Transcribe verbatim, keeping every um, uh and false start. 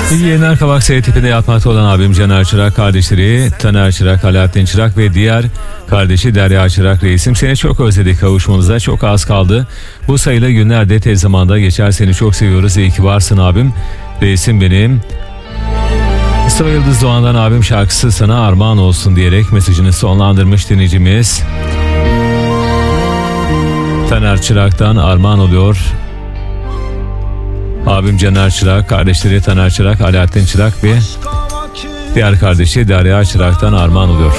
İyi yayınlar. Kavak S tipinde yatmakta olan abim Caner Çırak, kardeşleri Taner Çırak, Alaaddin Çırak ve diğer kardeşi Derya Çırak. Reisim, seni çok özledik, kavuşmamıza çok az kaldı. Bu sayılı günlerde tez zamanda geçer, seni çok seviyoruz, iyi ki varsın abim. Reisim benim. Mustafa Yıldız Doğan'dan abim şarkısı sana armağan olsun diyerek mesajını sonlandırmış dinleyicimiz. Taner Çırak'tan armağan oluyor. Abim Caner Çırak, kardeşleri Taner Çırak, Alaaddin Çırak ve diğer kardeşi Derya Çırak'tan armağan oluyor.